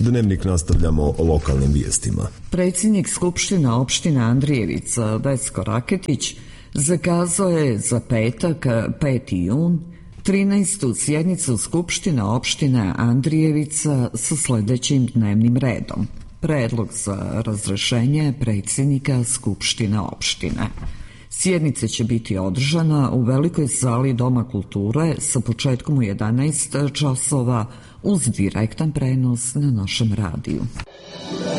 Dnevnik nastavljamo lokalnim vijestima. Predsjednik Skupštine opštine Andrijevica Vesko Raketić zakazao je za petak 5. jun 13. sjednicu Skupštine opštine Andrijevica sa sljedećim dnevnim redom. Predlog za razrešenje predsjednika Skupštine opštine. Sjednica će biti održana u velikoj sali Doma kulture sa početkom u 11 časova uz direktan prenos na našem radiju.